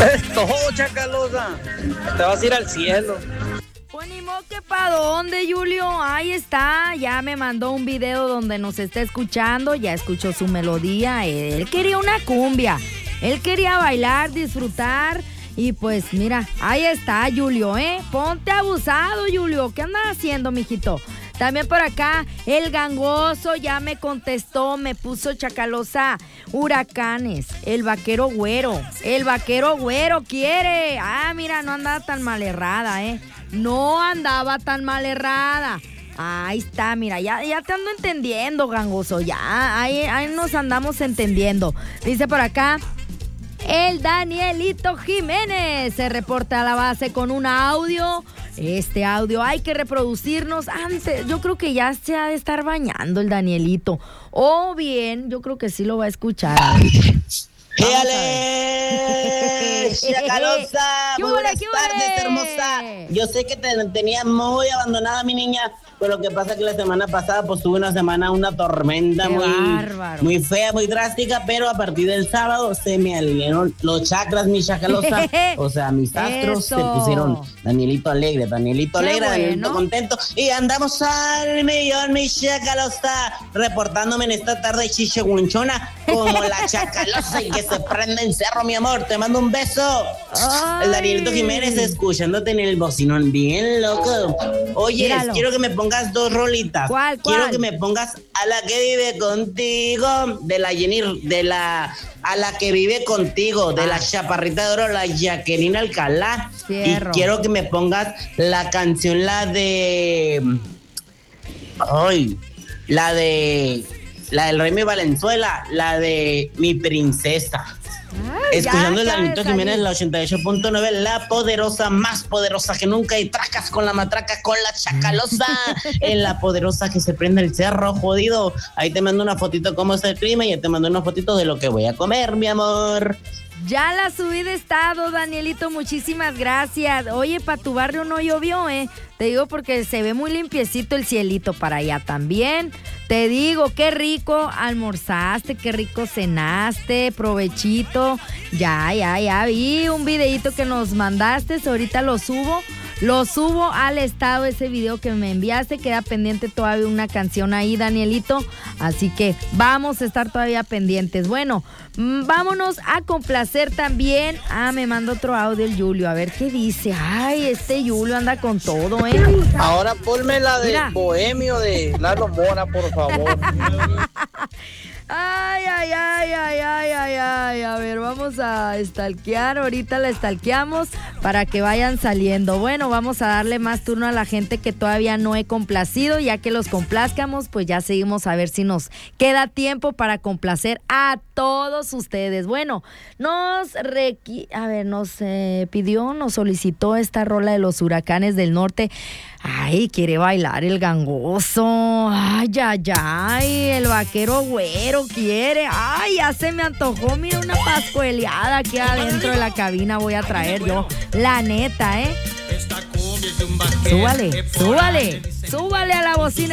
Es todo, Chacalosa. Te vas a ir al cielo. Pues ni modo que pa' dónde, Julio. Ahí está, ya me mandó un video donde nos está escuchando, ya escuchó su melodía. Él quería una cumbia, él quería bailar, disfrutar. Y pues mira, ahí está, Julio, ponte abusado, Julio. ¿Qué andas haciendo, mijito? También por acá, el gangoso ya me contestó, me puso Chacalosa, huracanes, el vaquero güero quiere. Ah, mira, no andaba tan mal errada, no andaba tan mal errada. Ahí está, mira, ya te ando entendiendo, gangoso, ya, ahí nos andamos entendiendo. Dice por acá, el Danielito Jiménez se reporta a la base con un audio. Este audio hay que reproducirnos antes. Yo creo que ya se ha de estar bañando el Danielito. O bien, yo creo que sí lo va a escuchar. ¡Éale! ¡Chacalosa! Muy buenas tardes, hermosa. Yo sé que te tenía muy abandonada, mi niña, pero lo que pasa es que la semana pasada pues tuve una tormenta muy fea, muy drástica, pero a partir del sábado se me alinearon los chakras, mi Chacalosa. O sea, mis astros se pusieron Danielito alegre, Danielito contento. Y andamos al millón, mi Chacalosa, reportándome en esta tarde chicheguanchona como la Chacalosa y que se prende el cerro, mi amor. Te mando un beso. Ay. El Danielito Jiménez escuchándote en el bocinón, bien loco. Oye, quiero que me pongas dos rolitas. ¿Cuál? Quiero que me pongas a la que vive contigo, de la Jenny, a la que vive contigo, de la chaparrita de oro, la Jacqueline Alcalá. Cierro. Y quiero que me pongas la canción, la del Remy Valenzuela, la de Mi Princesa. Escuchando el Danielito Jiménez, la 88.9, la poderosa, más poderosa que nunca, y tracas con la matraca, con la Chacalosa, en la poderosa que se prende el cerro, jodido. Ahí te mando una fotito cómo está el clima y ya te mando una fotito de lo que voy a comer, mi amor. Ya la subí de estado, Danielito, muchísimas gracias. Oye, para tu barrio no llovió, Te digo porque se ve muy limpiecito el cielito para allá también. Te digo, qué rico almorzaste, qué rico cenaste, provechito. Ya vi un videito que nos mandaste, ahorita lo subo al estado, ese video que me enviaste. Queda pendiente todavía una canción ahí, Danielito, así que vamos a estar todavía pendientes. Bueno, vámonos a complacer también. Me manda otro audio el Julio, a ver qué dice. Ay, este Julio anda con todo, Ahora ponme la de Bohemio de Lalo Mora, por favor. Ay, a ver, vamos a stalkear, ahorita la stalkeamos para que vayan saliendo. Bueno, vamos a darle más turno a la gente que todavía no he complacido, ya que los complazcamos, pues ya seguimos a ver si nos queda tiempo para complacer a todos ustedes. Bueno, nos solicitó esta rola de los Huracanes del Norte. Ay, quiere bailar el gangoso. Ay, el vaquero güero quiere. Ay, ya se me antojó. Mira, una pascueleada aquí adentro de la cabina voy a traer yo. La neta, Súbale a la bocina.